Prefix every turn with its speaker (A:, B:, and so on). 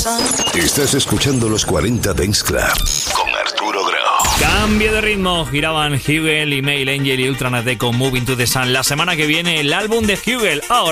A: Estás escuchando los 40 Dance Club con Arturo Grau.
B: Cambio de ritmo, giraban Hugel, Email Angel y Ultranate con Moving to the Sun. La semana que viene el álbum de Hugel. Ahora